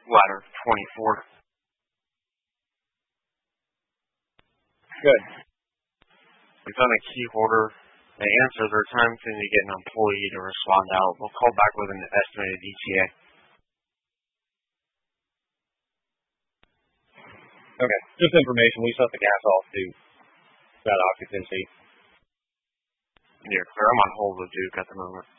Ladder 24. Good. We found a key holder. They answer their time to get an employee to respond out. We'll call back with an estimated ETA. Okay. Just information. We shut the gas off to that occupancy. Yeah, clear. I'm on hold with Duke at the moment.